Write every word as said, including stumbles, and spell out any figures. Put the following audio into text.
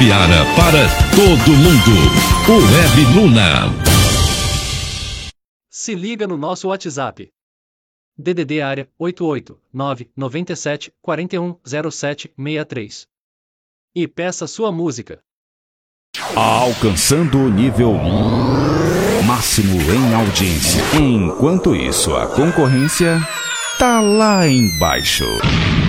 Itabaiana para todo mundo. O Web Luna. Se liga no nosso WhatsApp. D D D área oito oito nove nove sete quatro um zero sete seis três. E peça sua música. Alcançando o nível máximo em audiência. Enquanto isso, a concorrência tá lá embaixo.